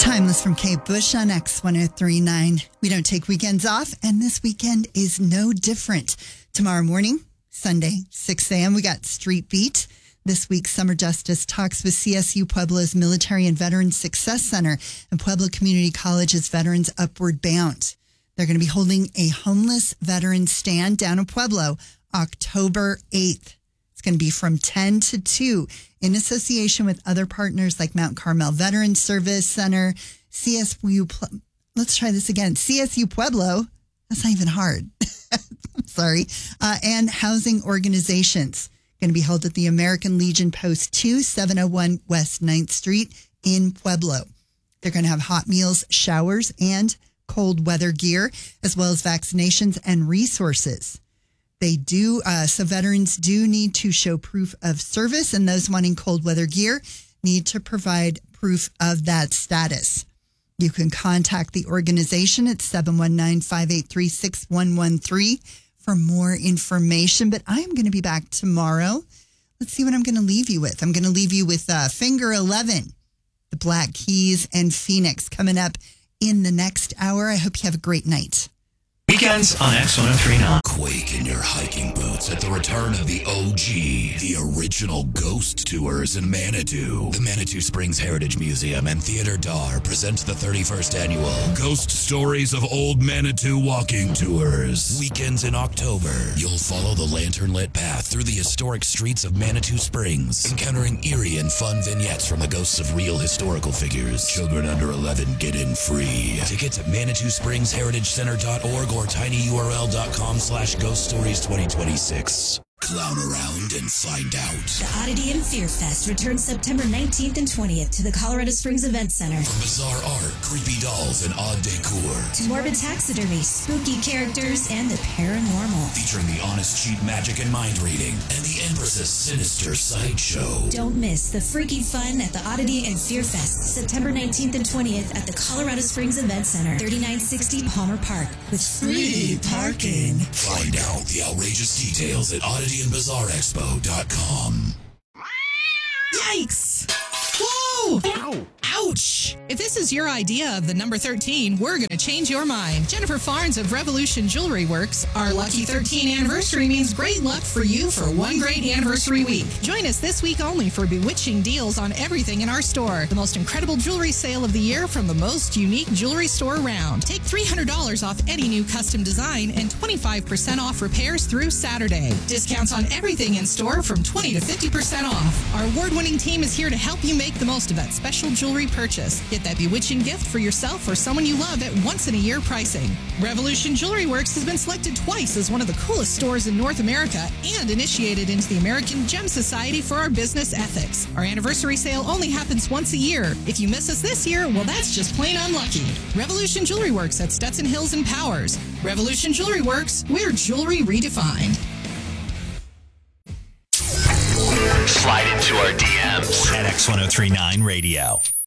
Timeless from Kate Bush on X1039. We don't take weekends off, and this weekend is no different. Tomorrow morning, Sunday, 6 a.m., we got Street Beat. This week, Summer Justice talks with CSU Pueblo's Military and Veterans Success Center and Pueblo Community College's Veterans Upward Bound. They're going to be holding a homeless veteran stand down in Pueblo October 8th. It's going to be from 10 to 2 in association with other partners like Mount Carmel Veterans Service Center, CSU Pueblo. That's not even hard. I'm sorry. And housing organizations. Going to be held at the American Legion Post 2, 701 West 9th Street in Pueblo. They're going to have hot meals, showers, and cold weather gear, as well as vaccinations and resources. They do, so veterans do need to show proof of service, and those wanting cold weather gear need to provide proof of that status. You can contact the organization at 719-583-6113 for more information. But I'm going to be back tomorrow. Let's see what I'm going to leave you with. I'm going to leave you with Finger 11, the Black Keys, and Phoenix coming up in the next hour. I hope you have a great night. Weekends on X1039. Quake in your hiking boots at the return of the OG, the original ghost tours in Manitou. The Manitou Springs Heritage Museum and Theater Dar present the 31st annual Ghost Stories of Old Manitou Walking Tours. Weekends in October, you'll follow the lantern-lit path through the historic streets of Manitou Springs, encountering eerie and fun vignettes from the ghosts of real historical figures. Children under 11 get in free. Tickets at ManitouSpringsHeritageCenter.org or tinyurl.com/ghoststories2026. Clown around and find out. The Oddity and Fear Fest returns September 19th and 20th to the Colorado Springs Event Center. From bizarre art, creepy dolls, and odd decor, to morbid taxidermy, spooky characters, and the paranormal. Featuring the honest cheap magic and mind reading, and the Empress's sinister sideshow. Don't miss the freaky fun at the Oddity and Fear Fest, September 19th and 20th at the Colorado Springs Event Center, 3960 Palmer Park, with free parking. Find out the outrageous details at oddityandbizarreexpo.com. Yikes! Whoa! Ow! Ouch! If this is your idea of the number 13, we're going to change your mind. Jennifer Farnes of Revolution Jewelry Works. Our lucky 13 anniversary means great luck for you for one great anniversary week. Join us this week only for bewitching deals on everything in our store. The most incredible jewelry sale of the year from the most unique jewelry store around. Take $300 off any new custom design and 25% off repairs through Saturday. Discounts on everything in store from 20 to 50% off. Our award-winning team is here to help you make the most of that special jewelry purchase. Get that bewitching gift for yourself or someone you love at once-in-a-year pricing. Revolution Jewelry Works has been selected twice as one of the coolest stores in North America and initiated into the American Gem Society for our business ethics. Our anniversary sale only happens once a year. If you miss us this year, well, that's just plain unlucky. Revolution Jewelry Works at Stetson Hills and Powers. Revolution Jewelry Works, we're jewelry redefined. Slide into our DMs at X1039 Radio.